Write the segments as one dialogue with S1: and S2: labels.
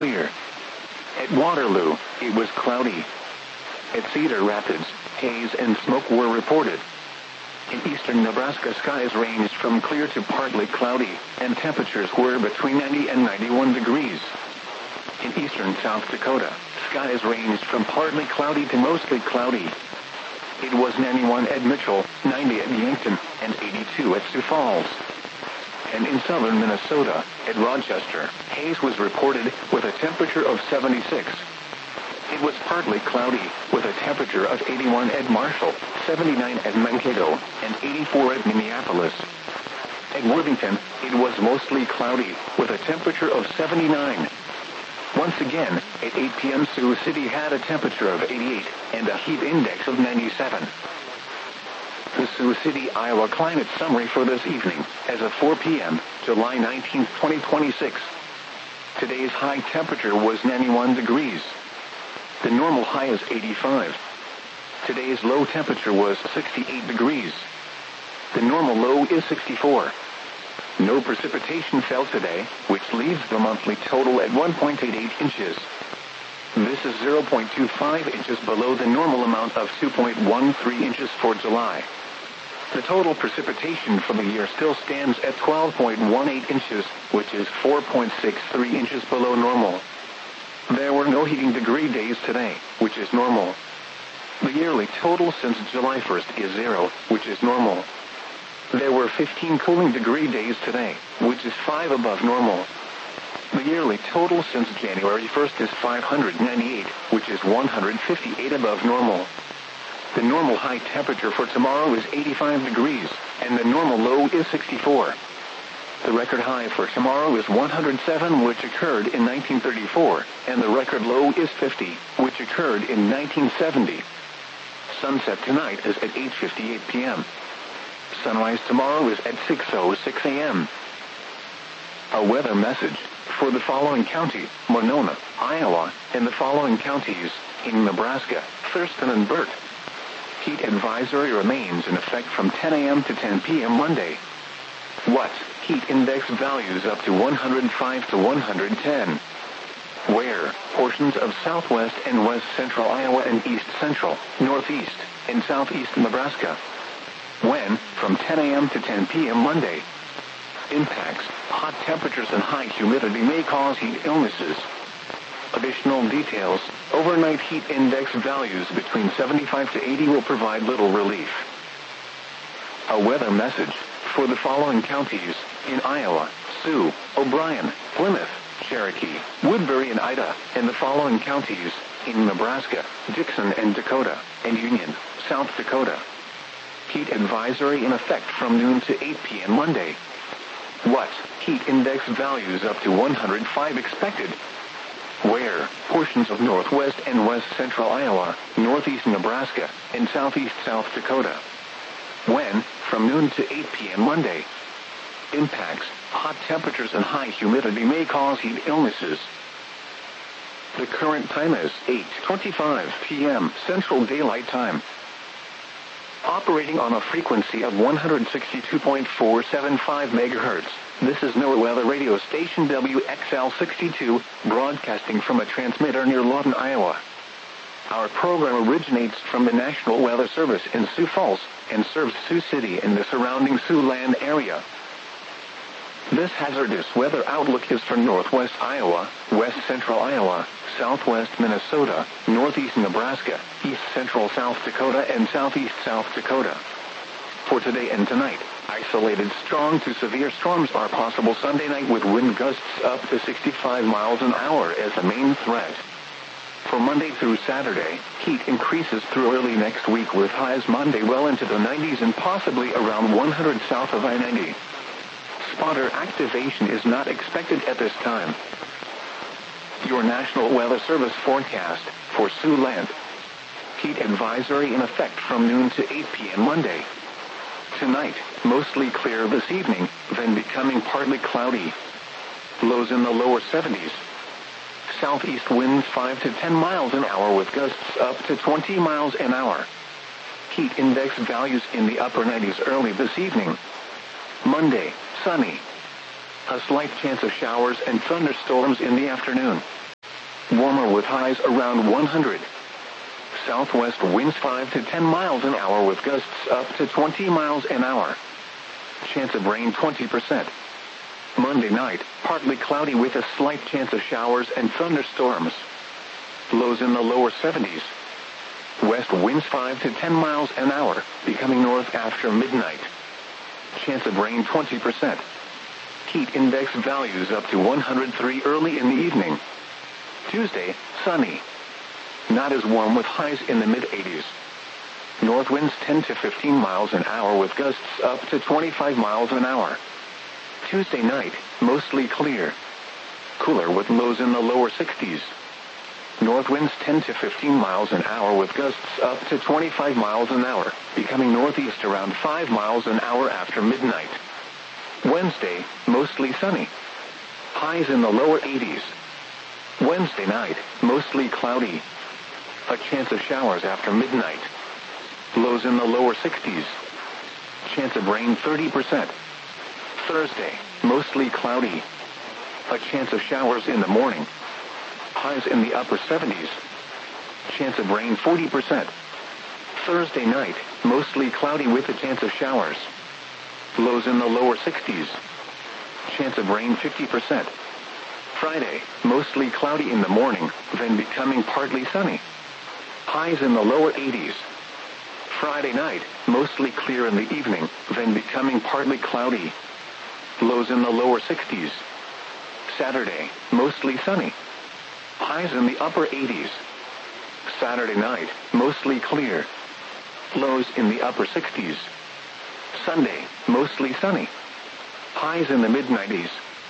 S1: clear. At Waterloo, it was cloudy. At Cedar Rapids, haze and smoke were reported. In eastern Nebraska, skies ranged from clear to partly cloudy, and temperatures were between 90 and 91 degrees. In eastern South Dakota, skies ranged from partly cloudy to mostly cloudy. It was 91 at Mitchell, 90 at Yankton, and 82 at Sioux Falls. And in southern Minnesota, at Rochester, haze was reported with a temperature of 76. It was partly cloudy, with a temperature of 81 at Marshall, 79 at Mankato, and 84 at Minneapolis. At Worthington, it was mostly cloudy, with a temperature of 79. Once again, at 8 p.m. Sioux City had a temperature of 88, and a heat index of 97. The Sioux City, Iowa climate summary for this evening, as of 4 p.m., July 19, 2026. Today's high temperature was 91 degrees. The normal high is 85. Today's low temperature was 68 degrees. The normal low is 64. No precipitation fell today, which leaves the monthly total at 1.88 inches. This is 0.25 inches below the normal amount of 2.13 inches for July. The total precipitation for the year still stands at 12.18 inches, which is 4.63 inches below normal. There were no heating degree days today, which is normal. The yearly total since July 1st is 0, which is normal. There were 15 cooling degree days today, which is 5 above normal. The yearly total since January 1st is 598, which is 158 above normal. The normal high temperature for tomorrow is 85 degrees, and the normal low is 64. The record high for tomorrow is 107, which occurred in 1934, and the record low is 50, which occurred in 1970. Sunset tonight is at 8:58 p.m. Sunrise tomorrow is at 6:06 a.m. A weather message for the following county: Monona, Iowa, and the following counties in Nebraska: Thurston and Burt. Heat advisory remains in effect from 10 a.m. to 10 p.m. Monday. What? Heat index values up to 105 to 110. Where? Portions of southwest and west central Iowa and east central, northeast, and southeast Nebraska. When? From 10 a.m. to 10 p.m. Monday. Impacts: hot temperatures and high humidity may cause heat illnesses. Additional details: overnight heat index values between 75 to 80 will provide little relief. A weather message for the following counties in Iowa: Sioux, O'Brien, Plymouth, Cherokee, Woodbury and Ida, and the following counties in Nebraska: Dixon and Dakota, and Union, South Dakota. Heat advisory in effect from noon to 8 p.m. Monday. What? Heat index values up to 105 expected. Where? Portions of northwest and west central Iowa, northeast Nebraska, and southeast South Dakota. When? From noon to 8 p.m. Monday. Impacts: hot temperatures and high humidity may cause heat illnesses. The current time is 8:25 p.m. Central Daylight Time. Operating on a frequency of 162.475 MHz, this is NOAA Weather Radio Station WXL62, broadcasting from a transmitter near Lawton, Iowa. Our program originates from the National Weather Service in Sioux Falls and serves Sioux City and the surrounding Siouxland area. This hazardous weather outlook is for northwest Iowa, west central Iowa, southwest Minnesota, northeast Nebraska, east central South Dakota, and southeast South Dakota. For today and tonight, isolated strong to severe storms are possible Sunday night with wind gusts up to 65 miles an hour as the main threat. For Monday through Saturday, heat increases through early next week with highs Monday well into the 90s and possibly around 100 south of I-90. Spotter activation is not expected at this time. Your National Weather Service forecast for Siouxland. Heat advisory in effect from noon to 8 p.m. Monday. Tonight, mostly clear this evening, then becoming partly cloudy. Lows in the lower 70s. Southeast winds 5 to 10 miles an hour with gusts up to 20 miles an hour. Heat index values in the upper 90s early this evening. Monday, sunny. A slight chance of showers and thunderstorms in the afternoon. Warmer with highs around 100. Southwest winds 5 to 10 miles an hour with gusts up to 20 miles an hour. Chance of rain 20%. Monday night, partly cloudy with a slight chance of showers and thunderstorms. Lows in the lower 70s. West winds 5 to 10 miles an hour, becoming north after midnight. Chance of rain 20%. Heat index values up to 103 early in the evening. Tuesday, sunny. Not as warm with highs in the mid-80s. North winds 10 to 15 miles an hour with gusts up to 25 miles an hour. Tuesday night, mostly clear. Cooler with lows in the lower 60s. North winds 10 to 15 miles an hour with gusts up to 25 miles an hour, becoming northeast around 5 miles an hour after midnight. Wednesday, mostly sunny. Highs in the lower 80s. Wednesday night, mostly cloudy. A chance of showers after midnight. Lows in the lower 60s. Chance of rain 30%. Thursday, mostly cloudy. A chance of showers in the morning. Highs in the upper 70s. Chance of rain 40%. Thursday night, mostly cloudy with a chance of showers. Lows in the lower 60s. Chance of rain 50%. Friday, mostly cloudy in the morning, then becoming partly sunny. Highs in the lower 80s. Friday night, mostly clear in the evening, then becoming partly cloudy. Lows in the lower 60s. Saturday, mostly sunny. Highs in the upper 80s. Saturday night, mostly clear. Lows in the upper 60s. Sunday, mostly sunny. Highs in the mid-90s.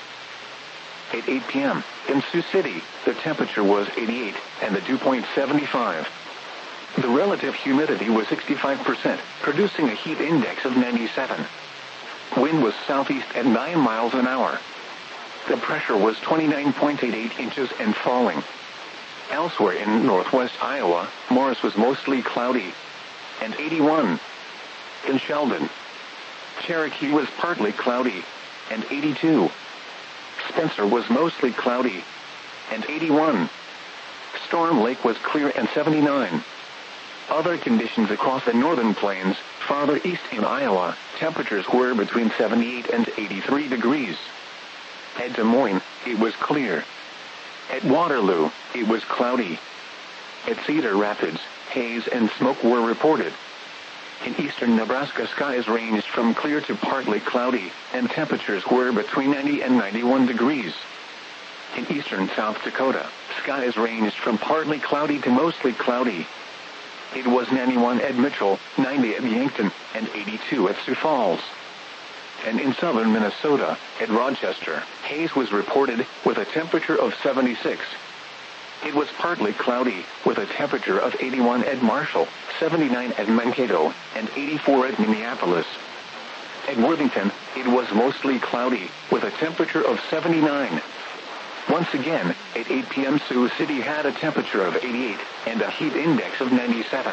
S1: At 8 p.m., in Sioux City, the temperature was 88 and the dew point 75. The relative humidity was 65%, producing a heat index of 97. Wind was southeast at 9 miles an hour. The pressure was 29.88 inches and falling. Elsewhere in northwest Iowa, Morris was mostly cloudy and 81. In Sheldon, Cherokee was partly cloudy and 82. Spencer was mostly cloudy and 81. Storm Lake was clear and 79. Other conditions across the northern plains, farther east in Iowa, temperatures were between 78 and 83 degrees. At Des Moines, it was clear. At Waterloo, it was cloudy. At Cedar Rapids, haze and smoke were reported. In eastern Nebraska, skies ranged from clear to partly cloudy, and temperatures were between 90 and 91 degrees. In eastern South Dakota, skies ranged from partly cloudy to mostly cloudy. It was 91 at Mitchell, 90 at Yankton, and 82 at Sioux Falls. And in southern Minnesota, at Rochester, haze was reported with a temperature of 76. It was partly cloudy, with a temperature of 81 at Marshall, 79 at Mankato, and 84 at Minneapolis. At Worthington, it was mostly cloudy, with a temperature of 79. Once again, at 8 p.m. Sioux City had a temperature of 88 and a heat index of 97.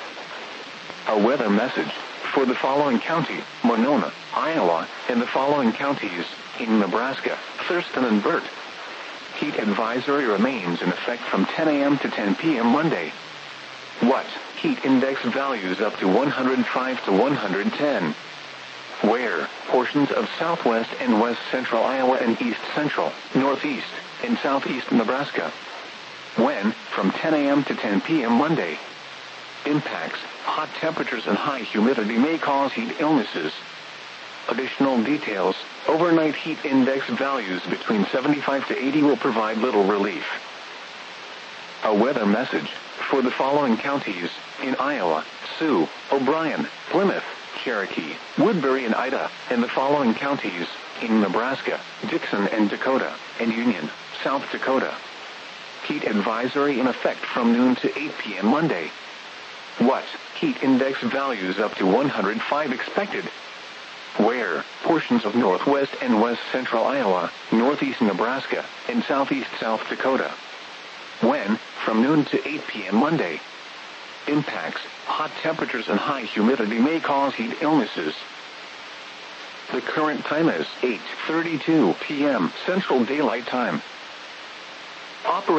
S1: A weather message for the following county: Monona, Iowa, and the following counties in Nebraska: Thurston and Burt. Heat advisory remains in effect from 10 a.m. to 10 p.m. Monday. What? Heat index values up to 105 to 110. Where? Portions of southwest and west central Iowa and east central, northeast, and southeast Nebraska. When? From 10 a.m. to 10 p.m. Monday. Impacts: hot temperatures and high humidity may cause heat illnesses. Additional details: overnight heat index values between 75 to 80 will provide little relief. A weather message for the following counties in Iowa: Sioux, O'Brien, Plymouth, Cherokee, Woodbury, and Ida, and the following counties in Nebraska: Dixon and Dakota, and Union, South Dakota. Heat advisory in effect from noon to 8 p.m. Monday. What? Heat index values up to 105 expected. Where? Portions of northwest and west central Iowa, northeast Nebraska, and southeast South Dakota. When? From noon to 8 p.m. Monday. Impacts: hot temperatures and high humidity may cause heat illnesses. The current time is 8:32 p.m. Central Daylight Time.